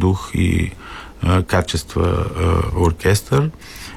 дух и качества оркестър.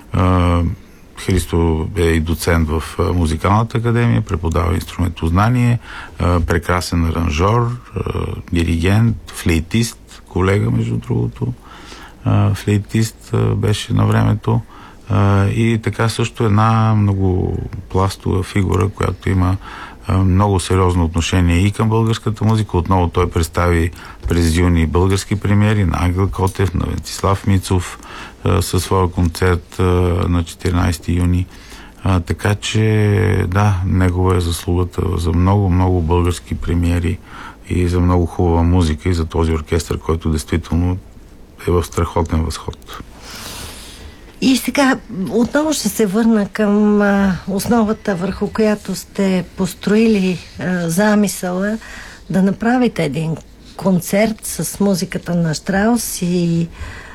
Христо е и доцент в Музикалната академия, преподава инструментознание, прекрасен аранжор, диригент, флейтист, колега между другото. Флейтист беше на времето. И така също една много пластова фигура, която има много сериозно отношение и към българската музика. Отново той представи през юни български премиери на Ангел Котев, на Венцислав Мицов със своя концерт на 14 юни. Така че, да, негова е заслугата за много български премиери и за много хубава музика и за този оркестър, който действително е в страхотен възход. И сега отново ще се върна към основата, върху която сте построили замисъла да направите един концерт с музиката на Щраус и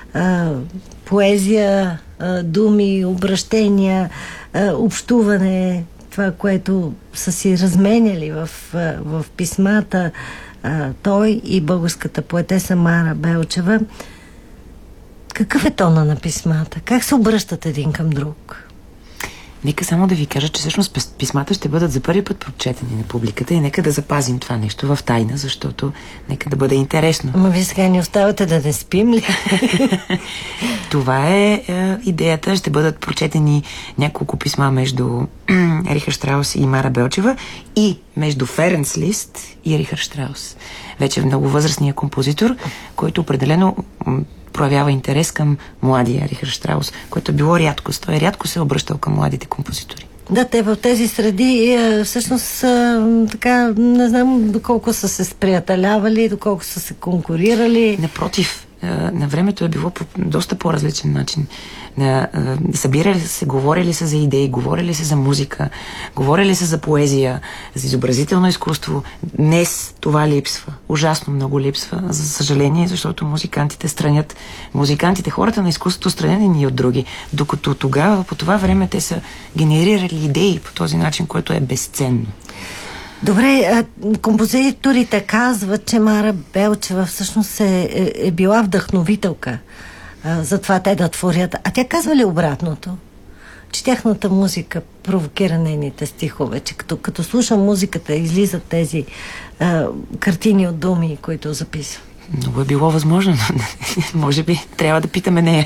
поезия, думи, обращения, общуване, това, което са си разменяли в писмата той и българската поетеса Мара Белчева. Какъв е тона на писмата? Как се обръщат един към друг? Нека само да ви кажа, че всъщност писмата ще бъдат за първи път прочетени на публиката и нека да запазим това нещо в тайна, защото нека да бъде интересно. Ама вие сега ни оставате да не спим ли? Това е идеята. Ще бъдат прочетени няколко писма между Рихард Штраус и Мара Белчева и между Ференц Лист и Рихард Штраус. Вече много възрастният композитор, който определено проявява интерес към младия Рихард Штраус, което е било рядкост. Той рядко се е обръщал към младите композитори. Да, те в тези среди всъщност така, не знам доколко са се сприятелявали, доколко са се конкурирали. Напротив, на времето е било по доста по-различен начин. Събирали се, говорили се за идеи, говорили се за музика, говорили се за поезия, за изобразително изкуство. Днес това липсва. Ужасно много липсва, за съжаление, защото музикантите странят. Музикантите, хората на изкуството странят едни от други. Докато тогава, по това време, те са генерирали идеи по този начин, което е безценно. Добре, композиторите казват, че Мара Белчева всъщност е била вдъхновителка за това те да творят. А тя казва ли обратното? Че тяхната музика провокира нейните стихове, че като слушам музиката, излизат тези картини от думи, които записва. Много е било възможно. Може би трябва да питаме нея.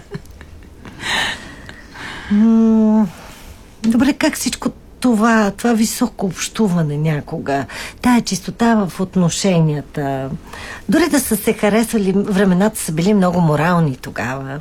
Добре, как всичко това високо общуване някога, тая чистота в отношенията, дори да са се харесвали, времената са били много морални тогава.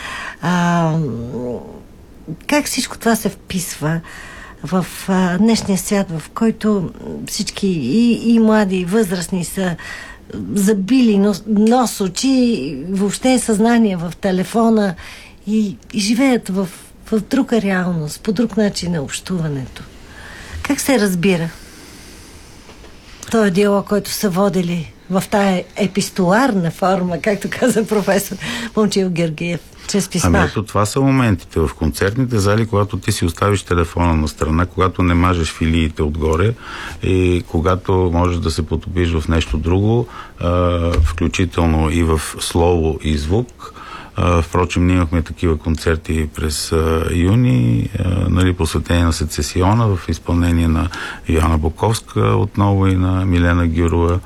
Как всичко това се вписва в днешния свят, в който всички и млади, и възрастни са забили нос, очи, въобще съзнание в телефона и живеят в друга реалност, по друг начин на общуването. Как се разбира този диалог, който са водили в тая епистоларна форма, както каза професор Момчил Георгиев, чрез писма? Ами ето това са моментите. В концертните зали, когато ти си оставиш телефона на страна, когато не мажеш филиите отгоре и когато можеш да се потопиш в нещо друго, включително и в слово и звук. Впрочем, ние имахме такива концерти през юни, посветени на Сецесиона в изпълнение на Йоана Буковска отново и на Милена Гюрова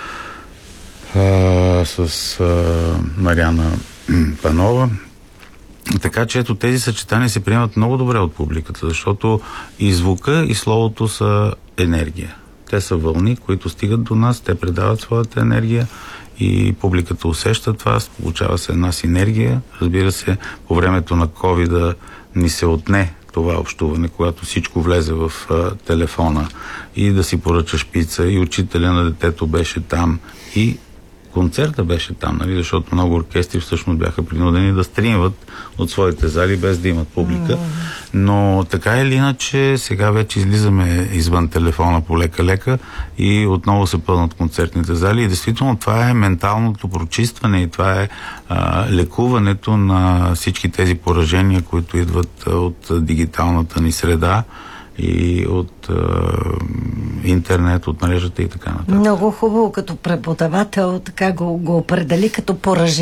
с Мариана Панова. Така че ето тези съчетания се приемат много добре от публиката, защото и звука, и словото са енергия. Те са вълни, които стигат до нас, те предават своята енергия и публиката усеща това, получава се една синергия. Разбира се, по времето на COVID ни се отне това общуване, когато всичко влезе в телефона и да си поръчаш пица, и учителя на детето беше там, и концерта беше там, нали? Защото много оркестри всъщност бяха принудени да стримват от своите зали, без да имат публика. Но така или иначе, сега вече излизаме извън телефона по лека-лека и отново се пълнат концертните зали. И действително това е менталното прочистване и това е лекуването на всички тези поражения, които идват от дигиталната ни среда и от интернет, от мрежата и така нататък. Много хубаво, като преподавател така го определи като поражение.